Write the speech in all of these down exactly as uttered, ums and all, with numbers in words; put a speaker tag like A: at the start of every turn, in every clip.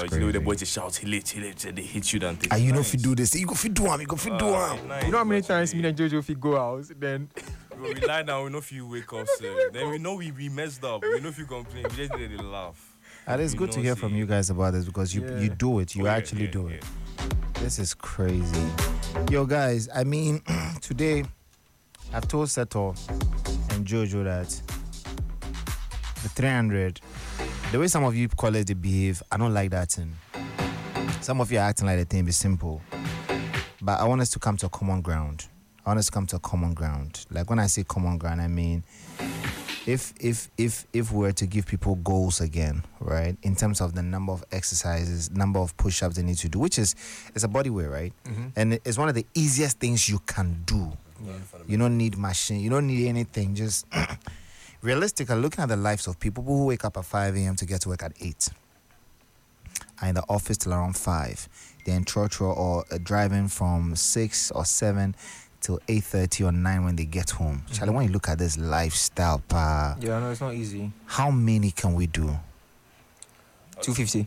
A: But you know the boys just shout, "Chile, chile," they hit you and
B: and you know if you do this, you go fit do am, you go fit do am.
C: You know how many times me and Jojo if you go out, then
A: we lie down, we know if you wake up, sir. Then we know we, we messed up. We know if you complain, we just did laugh.
B: And it's good to hear from you guys about this because you
C: Yeah.
B: you do it, you
A: Oh, yeah,
B: actually
A: yeah,
B: do
A: yeah.
B: it. This is crazy. Yo guys, I mean today I've told Seto and Jojo that the three hundred, the way some of you college they behave, I don't like that thing. Some of you are acting like the thing be simple. But I want us to come to a common ground. I want us to come to a common ground. Like when I say common ground, I mean if if if if we were to give people goals again, right, in terms of the number of exercises, number of push-ups they need to do, which is it's a body weight, right?
C: Mm-hmm.
B: And it's one of the easiest things you can do.
C: Yeah.
B: You don't need machine, you don't need anything. Just realistically, looking at the lives of people who wake up at five a.m. to get to work at eight, are in the office till around five, then trotro or uh, driving from six or seven till eight thirty or nine when they get home. Mm-hmm. Charlie, when you look at this lifestyle, pa,
C: Yeah, no, it's not easy.
B: how many can we do?
C: Two fifty.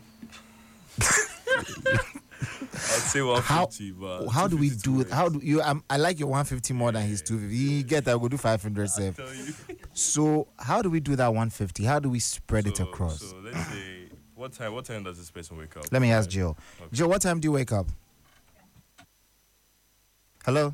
A: I'd say one fifty, but
B: How do we do it?
A: it?
B: How do you? Um, I like your one fifty more than his two fifty. You get that? We'll do five hundred.
A: I tell you.
B: So how do we do that one fifty? How do we spread it
A: So-
B: across?
A: So let's say, what time? What time does this person wake up?
B: Let me ask
A: Right?
B: Jill.
A: Okay.
B: Jill, what time do you wake up? Hello?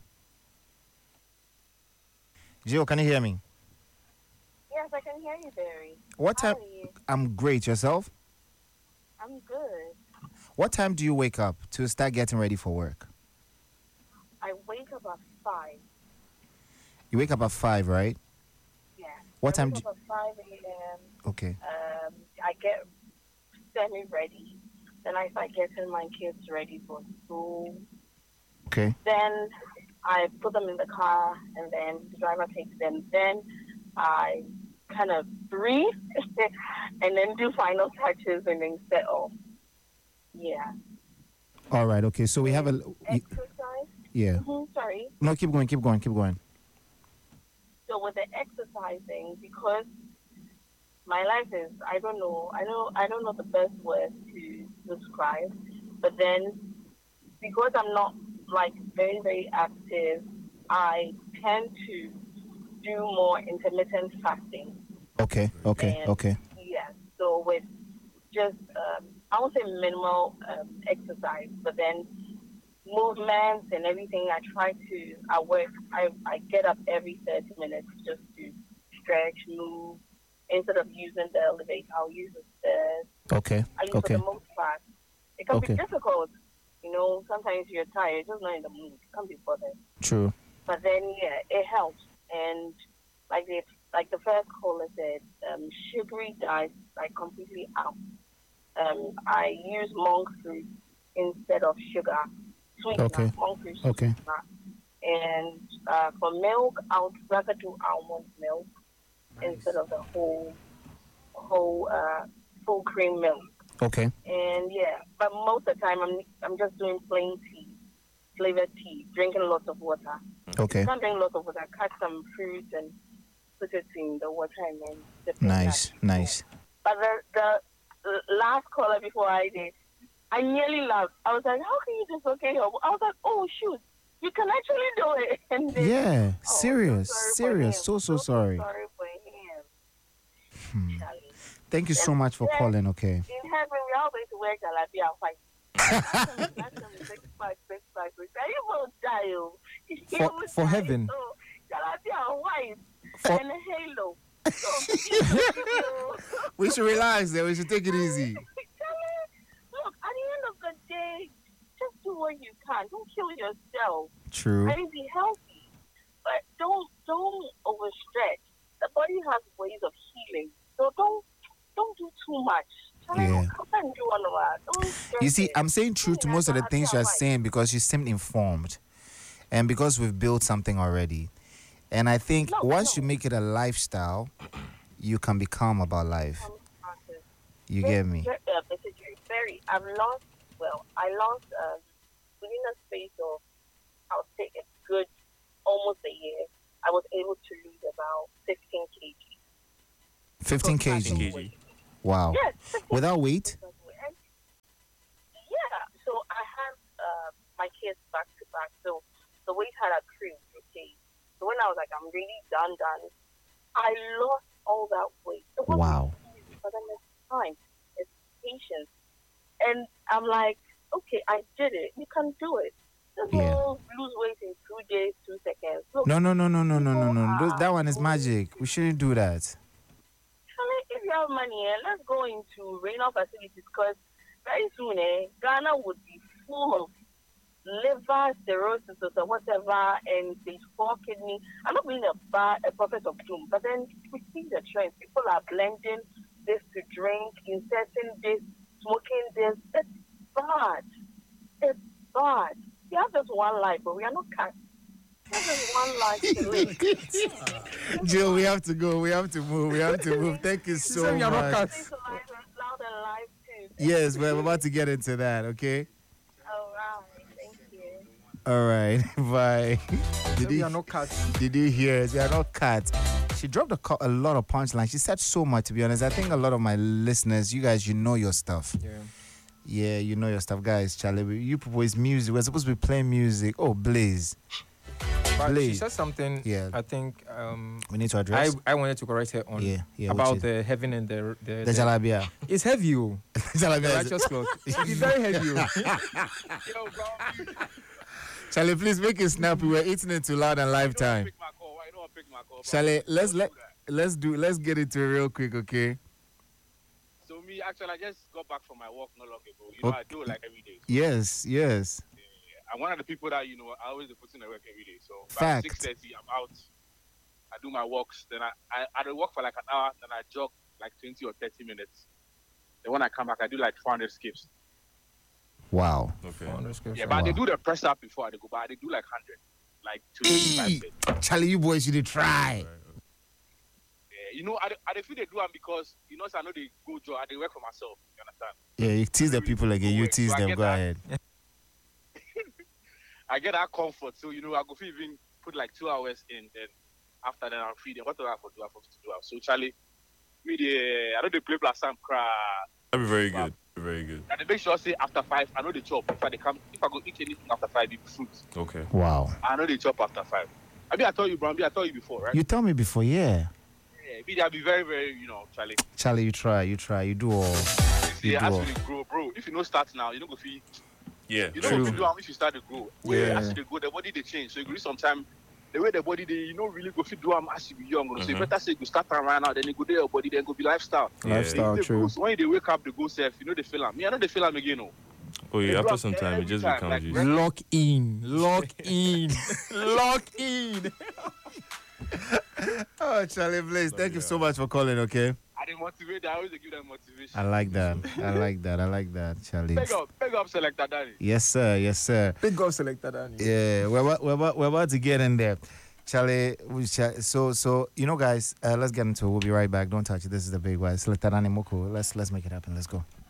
B: Jill, can you hear me?
D: Yes, I can hear you, Barry.
B: What
D: How
B: time?
D: are you?
B: I'm great. Yourself?
D: I'm good.
B: What time do you wake up to start getting ready for work?
D: I wake up at five.
B: You wake up at five, right?
D: Yeah.
B: What
D: I
B: time
D: wake
B: do
D: up at five a.m.
B: Okay.
D: Um, I get semi-ready. Then I start getting my kids ready for school.
B: Okay.
D: Then I put them in the car, and then the driver takes them. Then I kind of breathe, and then do final touches, and then set off. Yeah.
B: All right. Okay. So we have a. y-
D: Exercise.
B: Yeah.
D: hmm sorry.
B: No, keep going. Keep going. Keep going.
D: So with the exercising, because my life is, I don't know, I know, I don't know the best word to describe, but then because I'm not like very, very active, I tend to do more intermittent fasting.
B: Okay. Okay.
D: And
B: Okay.
D: yeah, so with just, um, I won't say minimal um, exercise, but then movements and everything, I try to, I work, I, I get up every thirty minutes just to stretch, move. Instead of using the elevator, I'll use the stairs.
B: Okay.
D: I use
B: Okay.
D: for the most part. It can
B: Okay.
D: be difficult, you know, sometimes you're tired, just not in the mood. It can't be bothered.
B: True.
D: But then, yeah, it helps. And like the, like the first caller said, um, sugary diets, like completely out. Um, I use monk fruit instead of sugar. Sweetener,
B: Okay.
D: monk fruit
B: Okay.
D: sweetener. And uh, for milk, I would rather do almond milk instead of the whole, whole uh, full cream milk.
B: Okay.
D: And yeah, but most of the time I'm I'm just doing plain tea, flavored tea, drinking lots of water.
B: Okay.
D: Can't drink lots of water. Cut some fruit and put it in the water and then sip it
B: Nice.
D: back.
B: Nice.
D: But the the uh, last caller before I did, I nearly laughed. I was like, how can you dislocate your? I was like, oh shoot, you can actually do it. And then,
B: Yeah.
D: oh, so
B: Serious.
D: sorry for
B: Serious.
D: him.
B: So so sorry.
D: Sorry for him.
B: Hmm.
D: Charlie.
B: Thank you so much for
D: Yeah.
B: calling. Okay.
D: In heaven, we all going to wear jalapia and fight. That's some six five six five six. You will die, oh. You
C: For-
D: will
C: for
D: die.
C: heaven.
D: So, jalapia and white
B: For-
D: and a halo. So, you-
B: We should relax there. We should take it easy.
D: Charlie, look, at the end of the day, just do what you can. Don't kill yourself.
B: True.
D: And be healthy, but don't don't overstretch. The body has ways of healing, so don't don't do too much. Charlie,
B: Yeah.
D: come and do all of that. Don't stress
B: You see,
D: it.
B: I'm saying true to most of the things you're saying because you seem informed and because we've built something already. And I think
D: No,
B: once
D: no.
B: you make it a lifestyle, you can be calm about life.
D: Um, process.
B: You
D: Very-
B: get me?
D: very- Uh, Mister Jerry, very. I've lost. Well, I lost um, within a space of, I would say, a good almost a year. I was able to lose about fifteen kilograms.
B: fifteen
D: From
B: kilograms.
D: fasting.
A: kg.
B: Wow.
D: Yes. fifteen
B: Without weight?
D: And back to back. So the weight had accrued, okay. So when I was like, I'm really done, done, I lost all that weight. It wasn't
B: Wow.
D: easy, but then it's time, it's patience. And I'm like, okay, I did it. You can do it. Just
B: Yeah.
D: whole lose weight in two days, two seconds. Look,
B: No, no, no, no, no, no, no, no.
D: people
B: Those- That one is
D: are-
B: magic. We shouldn't do that.
D: Charlie, if you have money, eh, let's go into renal facilities because very soon, eh, Ghana would be full of liver cirrhosis or whatever, and stage four kidney. I'm not being a bad a prophet of doom, but then we see the trend. People are blending this to drink, inserting this, smoking this. It's bad. It's bad. We have just one life, but we are not cats. We have just one life to live.
B: Jill, we have to go. We have to move. We have to move. Thank you so
C: said we are not
B: much.
C: cats.
D: Life is loud and live too.
B: Yes, we're about to get into that, okay?
D: All right. Thank you.
B: All right. Bye. Did
C: We
B: you,
C: are not cats.
B: did you hear it? We are not cats. She dropped a, co- a lot of punchlines. She said so much, to be honest. I think a lot of my listeners, you guys, you know your stuff.
C: Yeah.
B: Yeah, you know your stuff, guys. Charlie, we- you people is music. We're supposed to be playing music. Oh, Blaze.
C: But she
B: Blaze.
C: said something.
B: Yeah.
C: I think um,
B: We need to
C: I
B: address.
C: I wanted to correct her on
B: yeah, yeah.
C: about
B: which
C: the heaven and the the,
B: is- the jalabia.
C: It's heavy, oh.
B: Jalabia
C: The
B: is-
C: righteous cloth. It's very heavy, oh.
E: Yo, bro.
B: Charlie, please make it snappy. We're eating it too loud and live time.
E: Pick my call. Why you don't pick my call? bro?
B: Charlie, let's
E: Don't
B: let
E: do that.
B: let's do let's get into it real quick, okay?
E: So me, actually, I just got back from my walk not long ago. You know,
B: Okay.
E: I do it like every day.
B: Yes, yes.
E: I'm one of the people that you know I always put in the work every day. So
B: Fact.
E: by six thirty, I'm out. I do my walks. Then I I, I do walk for like an hour. Then I jog like twenty or thirty minutes. Then when I come back, I do like four hundred skips.
B: Wow.
A: Okay.
E: Yeah, but
B: Wow.
E: they do the press up before they go. But they do like hundred, like two
B: Eee.
E: five.
B: Charlie, you boys should try.
E: Yeah, you know, I, I feel they do them because you know, so I know they go job. I they work for myself. You understand?
B: Yeah, you tease the people again. You tease
E: So I
B: them.
E: get
B: Go
E: that.
B: ahead.
E: I get that comfort. So, you know, I go feel even put like two hours in, then after that I'm free. Then what do I have to do? I have to do. So, Charlie, me, the, I know they play plus some cry.
A: That'd be very good. Very good.
E: And they make sure say after five, I know they chop. If I they come, if I go eat anything after five, it be fruit.
A: Okay.
B: Wow.
E: I know they chop after five. I mean, I told you, bro. I mean, I told you before, right?
B: You told me before, yeah.
E: Yeah, me, I'll be very, very, you know, Charlie.
B: Charlie, you try, you try, you do all.
E: See,
B: You
E: as
B: do all.
E: we dey grow, bro. If you don't start now, you don't go feel.
A: Yeah.
E: You don't
A: True.
E: go feel do am if you start to grow. Where
C: Yeah.
E: as you dey grow, the body they change. So you go some time. The way the body they, you know, really go fit do am as you be young. So you
A: Mhm.
E: better say you go start am right now. Then you go there your body, then go be lifestyle.
A: Yeah.
C: Lifestyle,
E: They
C: true.
E: go- so when they wake up, they go self. You know they feel am. Me, I know they feel am again. Oh.
A: Oh
E: They
A: yeah. After
E: drop
A: some time, it
E: every
A: just
E: time,
A: becomes
E: like,
A: easy.
C: Lock in, lock in, lock in.
B: Oh, Charlie Blaze, thank you so much for calling, okay?
E: I they motivate. I always dey give them motivation.
B: I like that. I like that. I like that, Charlie.
E: Beg up, beg up, selector Danny.
B: Yes, sir. Yes, sir.
C: Big God selected, Danny.
B: Yeah, we're about, we're about, we're about to get in there. Charlie, we shall, so so you know, guys, uh, let's get into it. We'll be right back. Don't touch it. This is the big one. Let's let's make it happen. Let's go.